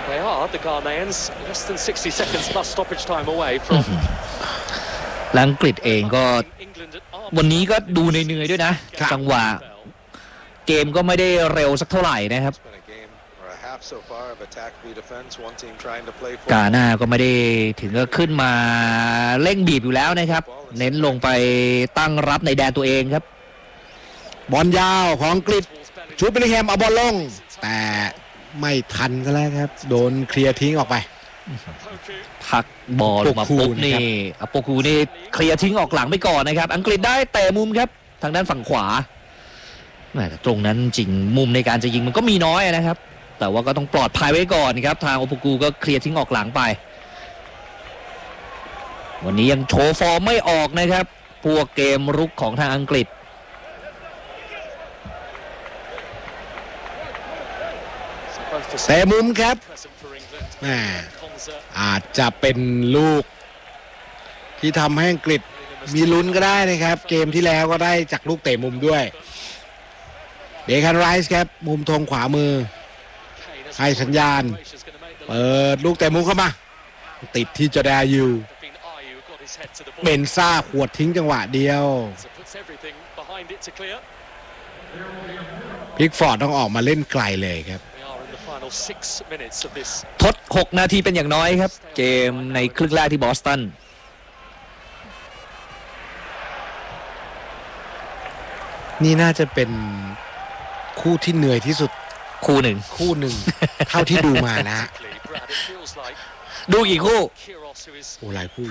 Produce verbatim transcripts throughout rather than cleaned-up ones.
They are the Ghanaians less than sixty seconds plus stoppage time away from อังกฤษเองก็วันนี้ก็ดูเหนื่อยๆด้วยนะจังหวะเกมก็ไม่ได้เร็วสักเท่าไหร่นะครับกาน่าก็ไม่ได้ถึงก็ขึ้นมาเร่งบีบอยู่แล้วนะครับเน้นลงไปตั้งรับในแดนตัวเองครับบอลยาวของอังกฤษชูเบลลิงแฮมเอาบอลลงแต่ไม่ทันก็แล้วครับโดนเคลียร์ทิ้งออกไปพักบอลมาปุ๊บนี่อโปคูนี่เคลียร์ทิ้งออกหลังไปก่อนนะครับอังกฤษได้เตะมุมครับทางด้านฝั่งขวาแต่ตรงนั้นจริงมุมในการจะยิงมันก็มีน้อยนะครับแต่ว่าก็ต้องปลอดภัยไว้ก่อนครับทางโอโปกูก็เคลียร์ทิ้งออกหลังไปวันนี้ยังโชว์ฟอร์มไม่ออกนะครับพวกเกมรุกของทางอังกฤษเตะมุมครับอาจจะเป็นลูกที่ทำให้อังกฤษมีลุ้นก็ได้นะครับเกมที่แล้วก็ได้จากลูกเตะมุมด้วยเดคันไรส์ครับมุมธงขวามือให้สัญญาณเปิดลูกเตะมุมเข้ามาติดที่จอดายูเมนซ่าขวดทิ้งจังหวะเดียวพิกฟอร์ดต้องออกมาเล่นไกลเลยครับทดหกนาทีเป็นอย่างน้อยครับเกมในครึ่งแรกที่บอสตันนี่น่าจะเป็นคู่ที่เหนื่อยที่สุดคู่หนึ่งคู่หนึ่งเท่าที่ดูมานะดูกี่คู่โอ้หลายคู่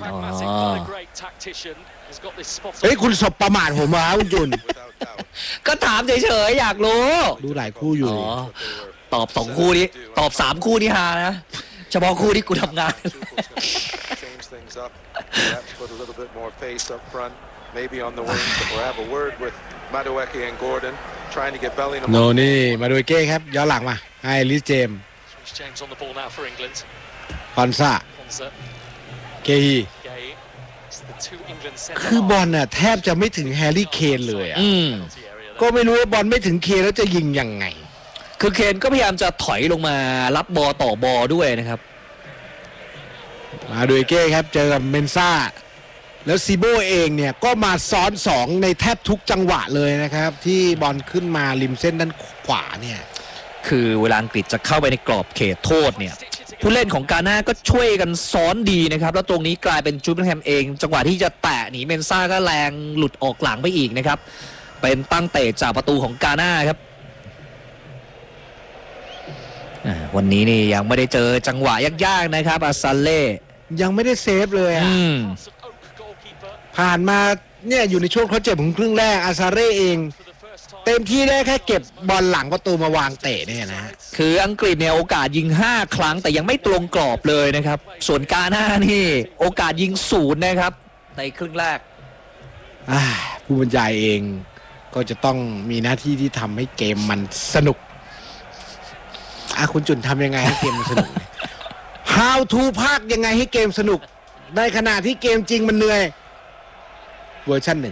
เฮ้ยคุณสบประมาทผมมาคุณจุนก็ถามเฉยๆอยากรู้ดูหลายคู่อยู่ตอบสองคู่นี้ตอบสามคู่นี้ฮานะเฉพาะคู่ที่กูทำงานโนนี่มาดูเก้ครับย้อนหลังมาให้ลิสเจมคอนซาเกฮีคือบอลน่ะแทบจะไม่ถึงแฮร์รี่เคนเลยอ่ะก็ไม่รู้ว่าบอลไม่ถึงเคนแล้วจะยิงยังไงคือเคนก็พยายามจะถอยลงมารับบอลต่อบอลด้วยนะครับมาดูเก้ครับเจอกับเมนซ่าแล้วซีโบเองเนี่ยก็มาซ้อนสองในแทบทุกจังหวะเลยนะครับที่บอลขึ้นมาริมเส้นด้านขวาเนี่ยคือเวลาอังกฤษจะเข้าไปในกรอบเขตโทษเนี่ยผู้เล่นของกาน่าก็ช่วยกันซ้อนดีนะครับแล้วตรงนี้กลายเป็นจูเบิลแฮมเองจังหวะที่จะแตะหนีเมนซ่าก็แรงหลุดออกหลังไปอีกนะครับเป็นตั้งเตะจากประตูของกาน่าครับวันนี้นี่ยังไม่ได้เจอจังหวะยากๆนะครับอาซาเล่ยังไม่ได้เซฟเลยอ่ะผ่านมาเนี่ยอยู่ในช่วงทดเจ็บของครึ่งแรกอาซาเร่เองเต็มที่ได้แค่เก็บบอลหลังประตูมาวางเตะเนี่ยนะคืออังกฤษเนี่ยโอกาสยิงห้าครั้งแต่ยังไม่ตรงกรอบเลยนะครับส่วนกาน่านี่โอกาสยิงศูนย์นะครับในครึ่งแรกผู้บรรยายเองก็จะต้องมีหน้าที่ที่ทำให้เกมมันสนุกอ่ะคุณจุนทำยังไงให้เกมมันสนุก How to ภาคยังไงให้เกมสนุกในขณะที่เกมจริงมันเหนื่อยเวอร์ชันหนึ่ง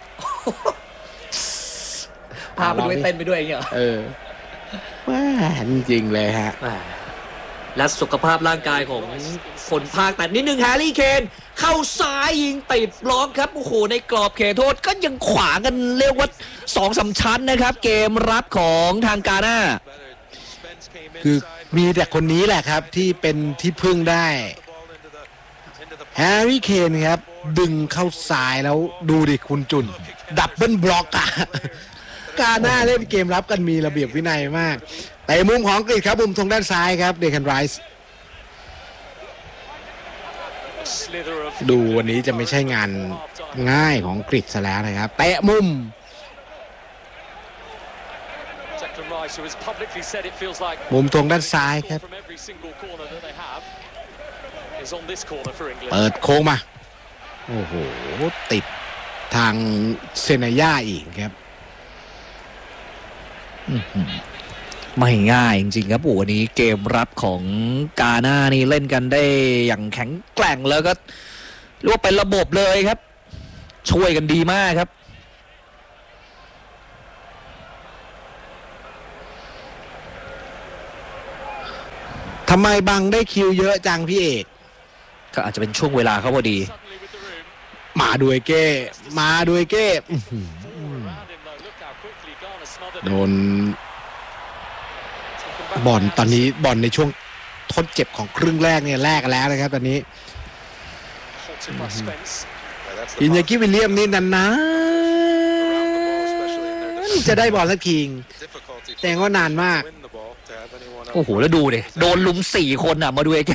พาไปด้วยเต้นไปด้วยอย่างเงี้ยเออว้าจริงๆเลยฮะและสุขภาพร่างกายของคนภาคแต่นิดนึงแฮร์รี่เคนเข้าซ้ายยิงติดบล็อกครับโอ้โหในกรอบเขตโทษก็ยังขวางกันเรียกว่าสองสามชั้นนะครับเกมรับของทางกาน่าคือมีแต่คนนี้แหละครับที่เป็นที่พึ่งได้แฮร์รี่เคนครับดึงเข้าซ้ายแล้วดูดิคุณจุนดับเบิลบล็อกอะกาน่าเล่นเกมรับกันมีระเบียบวินัยมากแต่มุมของอังกฤษครับมุมทางด้านซ้ายครับเดคันไรส์ดูวันนี้จะไม่ใช่งานง่ายของอังกฤษซะแล้วนะครับเตะมุมมุมตรงด้านซ้ายครับเปิดโค้งมาโอ้โหติดทางเซนายาอีกครับไม่ง่ายจริงๆครับโอ้วันนี้เกมรับของกาน่านี่เล่นกันได้อย่างแข็งแกร่งแล้วก็เรียกว่าเป็นระบบเลยครับช่วยกันดีมากครับทำไมบังได้คิวเยอะจังพี่เอกก็อาจจะเป็นช่วงเวลาเขาพอดีมาด้วยเก้มาด้วยเก้โดนบอลตอนนี้บอลในช่วงทดเจ็บของครึ่งแรกเนี่ยแลกกันแล้วนะครับตอนนี้อินยากิวิลเลียมนี่นานๆจะได้บอลสักทีแต่ก็นานมากโอ้โหแล้วดูดิโดนลุมสี่คนอ่ะมาดูไอ้แก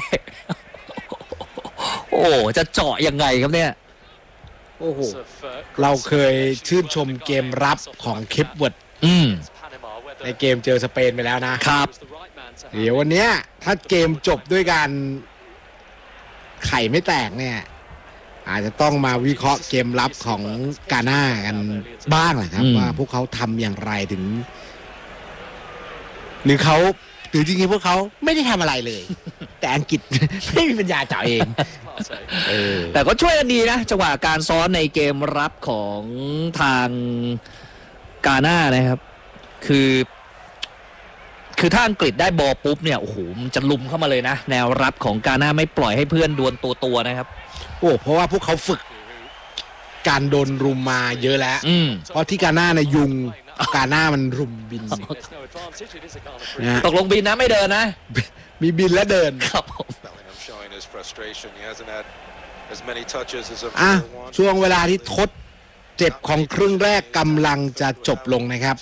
โอ้จะเจาะยังไงครับเนี่ยโอ้โหเราเคยชื่นชมเกมรับของเคปเวิร์ดในเกมเจอสเปนไปแล้วนะครับเดี๋ยววันนี้ถ้าเกมจบด้วยการไข่ไม่แตกเนี่ยอาจจะต้องมาวิเคราะห์เกมรับของกาน่ากันบ้างแหละครับว่าพวกเขาทำอย่างไรถึงหรือเขาหรือจริงๆพวกเขาไม่ได้ทำอะไรเลยแต่อังกฤษไม่มีปัญญาเจาะเองแต่ก็ช่วยกันดีนะจังหวะการซ้อนในเกมรับของทางกาน่านะครับคือคือถ้าอังกฤษได้บอลปุ๊บเนี่ยโอ้โหมันจะลุมเข้ามาเลยนะแนวรับของกาน่าไม่ปล่อยให้เพื่อนดวลตัวตัวนะครับโอ้เพราะว่าพวกเขาฝึกการโดนรุมมาเยอะแล้วเพราะที่กาน่าเนี่ยยุงกาน่ามันรุมบินตกลงบินนะไม่เดินนะมีบินและเดินครับผมอ่ะช่วงเวลาที่ทดเจ็บของครึ่งแรกกำลังจะจบลงนะครับ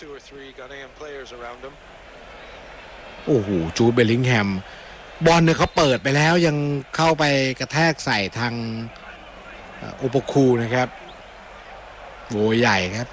โอ้โหจูดเบลลิงแฮมบอลเนี่ยเขาเปิดไปแล้วยังเข้าไปกระแทกใส่ทางโอโปคูนะครับโวยใหญ่ครับ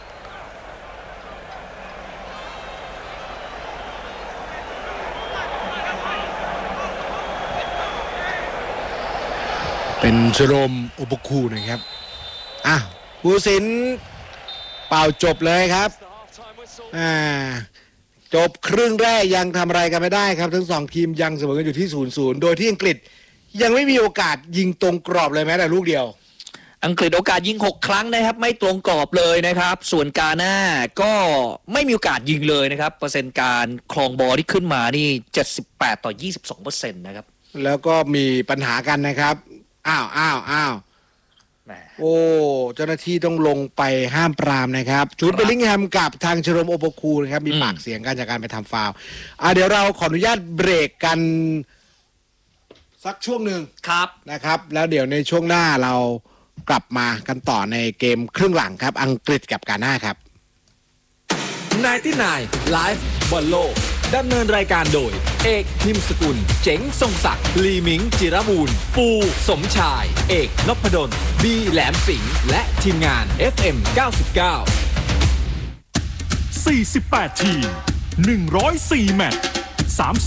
เป็นชโรมโอโปคูนะครับอ่ะผู้สินเป่าจบเลยครับอ่าจบครึ่งแรกยังทำอะไรกันไม่ได้ครับทั้งสองทีมยังเสมอกันอยู่ที่ ศูนย์ศูนย์ โดยที่อังกฤษยังไม่มีโอกาสยิงตรงกรอบเลยแม้แต่ลูกเดียวอังกฤษโอกาสยิงหกครั้งนะครับไม่ตรงกรอบเลยนะครับส่วนกาน่าก็ไม่มีโอกาสยิงเลยนะครับเปอร์เซ็นต์การครองบอลที่ขึ้นมานี่เจ็ดสิบแปดต่อยี่สิบสองเปอร์เซ็นต์นะครับแล้วก็มีปัญหากันนะครับอ้าวอ้าวอ้าวโอ้เจ้าหน้าที่ต้องลงไปห้ามปรามนะครับจูดเบลลิงแฮมกับทางเชโรมโอโปคูนะครับมีปากเสียงกันจากการไปทำฟาวล์อ่ะเดี๋ยวเราขออนุญาตเบรกกันสักช่วงหนึ่งครับนะครับแล้วเดี๋ยวในช่วงหน้าเรากลับมากันต่อในเกมครึ่งหลังครับอังกฤษกับกาน่าครับไนน์ตี้ไนน์ Live บอลโลกดำเนินรายการโดยเอกนิมสกุลเจ๋งทรงศักดิ์ลีมิงจิรบูรณ์ปูสมชายเอกนพดลบีแหลมสิงห์และทีมงาน เอฟ เอ็ม เก้าสิบเก้าสี่สิบแปด ทีมหนึ่งร้อยสี่แมตช์